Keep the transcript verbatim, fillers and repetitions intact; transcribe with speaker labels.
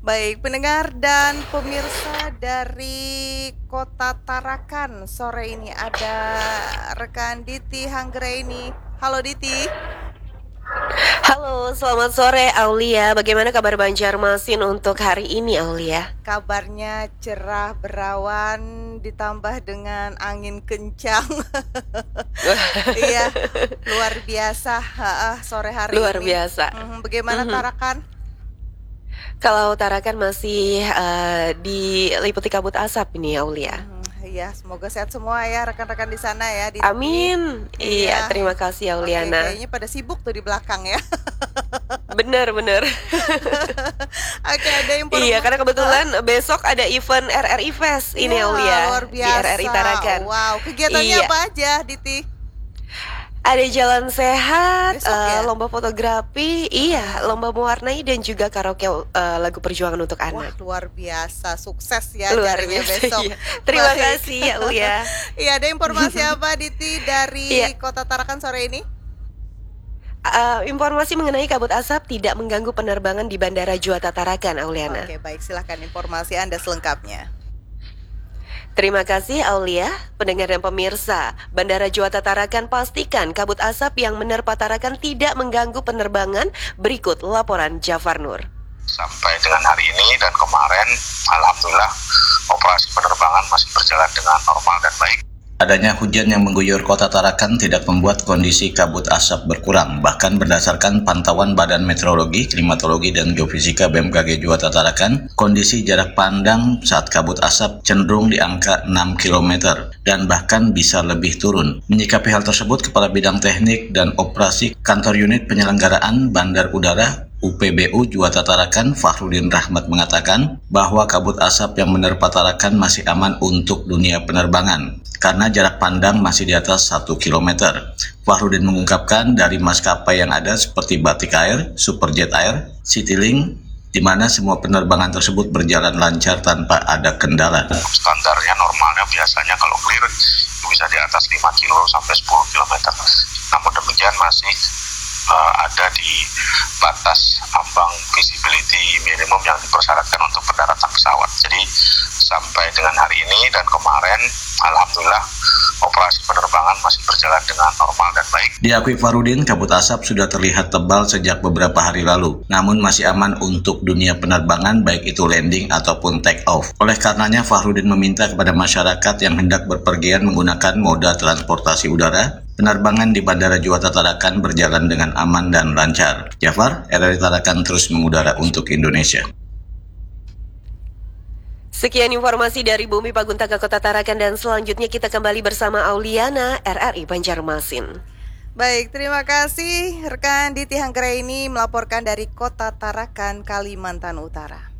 Speaker 1: Baik, pendengar dan pemirsa dari Kota Tarakan, sore ini ada rekan Diti Hanggraini. Halo Diti.
Speaker 2: Halo, selamat sore Aulia. Bagaimana kabar Banjarmasin untuk hari ini, Aulia?
Speaker 1: Kabarnya cerah berawan ditambah dengan angin kencang. Iya, luar biasa ha, sore hari
Speaker 2: Luar
Speaker 1: ini.
Speaker 2: biasa.
Speaker 1: Mhm, Bagaimana
Speaker 2: Mhm.
Speaker 1: Tarakan?
Speaker 2: Kalau Tarakan masih eh, diliputi kabut asap ini, Aulia.
Speaker 1: Mhm, Iya, semoga sehat semua ya rekan-rekan di sana ya Diti.
Speaker 2: Amin. Iya,
Speaker 1: Iya,
Speaker 2: terima kasih
Speaker 1: oke,
Speaker 2: Auliana.
Speaker 1: kayaknya pada sibuk tuh di belakang ya.
Speaker 2: Bener-bener.
Speaker 1: Oke, ada
Speaker 2: Iya,
Speaker 1: informasi.
Speaker 2: karena kebetulan besok ada event R R I Fest ini,
Speaker 1: Iya, luar
Speaker 2: Aulia, di R R I
Speaker 1: biasa.
Speaker 2: Tarakan.
Speaker 1: Wow, kegiatannya
Speaker 2: Iya,
Speaker 1: apa aja, Diti?
Speaker 2: ada jalan sehat,
Speaker 1: Besok
Speaker 2: eh,
Speaker 1: ya?
Speaker 2: lomba fotografi, iya,
Speaker 1: Mm-mm.
Speaker 2: lomba mewarnai dan juga karaoke eh, lagu perjuangan untuk
Speaker 1: Wah,
Speaker 2: anak.
Speaker 1: luar biasa. Sukses ya
Speaker 2: Luar
Speaker 1: acaranya
Speaker 2: biasa,
Speaker 1: besok.
Speaker 2: iya. Terima
Speaker 1: Baik.
Speaker 2: kasih ya Ulia.
Speaker 1: Iya, ada informasi apa, Diti,
Speaker 2: Iya,
Speaker 1: dari Kota Tarakan sore ini?
Speaker 2: eh, informasi mengenai kabut asap tidak mengganggu penerbangan di Bandara Juanda Tarakan, Auliana.
Speaker 1: Oke, baik. Silahkan informasi Anda selengkapnya.
Speaker 2: Terima kasih Aulia, pendengar dan pemirsa. Bandara Juanda Tarakan pastikan kabut asap yang menerpa Tarakan tidak mengganggu penerbangan. Berikut laporan Jafar Nur.
Speaker 3: Sampai dengan hari ini dan kemarin, alhamdulillah operasi penerbangan masih berjalan dengan normal dan baik. Adanya hujan yang mengguyur kota Tarakan tidak membuat kondisi kabut asap berkurang. Bahkan berdasarkan pantauan Badan Meteorologi, Klimatologi, dan Geofisika B M K G Juanda Tarakan, kondisi jarak pandang saat kabut asap cenderung di angka enam kilometer dan bahkan bisa lebih turun. Menyikapi hal tersebut, Kepala Bidang Teknik dan Operasi Kantor Unit Penyelenggaraan Bandar Udara U P B U Juanda Tarakan, Fahrudin Rahmat, mengatakan bahwa kabut asap yang menerpa Tarakan masih aman untuk dunia penerbangan karena jarak pandang masih di atas satu kilometer. Fahrudin mengungkapkan dari maskapai yang ada seperti Batik Air, Superjet Air, Citylink, di mana semua penerbangan tersebut berjalan lancar tanpa ada kendala. Standarnya normalnya biasanya kalau clear itu bisa di atas lima kilo sampai sepuluh kilometer. Namun demikian masih uh, ada di batas ambang visibility minimum yang dipersyaratkan untuk pendaratan pesawat. Jadi sampai dengan hari ini dan kemarin, alhamdulillah operasi penerbangan masih berjalan dengan normal dan baik. Diakui Fahrudin, kabut asap sudah terlihat tebal sejak beberapa hari lalu, namun masih aman untuk dunia penerbangan baik itu landing ataupun take off. Oleh karenanya, Fahrudin meminta kepada masyarakat yang hendak berpergian menggunakan moda transportasi udara, penerbangan di Bandara Juanda Tarakan berjalan dengan aman dan lancar. Jafar, R R I Tarakan terus mengudara untuk Indonesia.
Speaker 2: Sekian informasi dari Bumi Paguntaka Kota Tarakan dan selanjutnya kita kembali bersama Auliana R R I Banjarmasin.
Speaker 1: Baik, terima kasih rekan Diti Hanggraini melaporkan dari Kota Tarakan, Kalimantan Utara.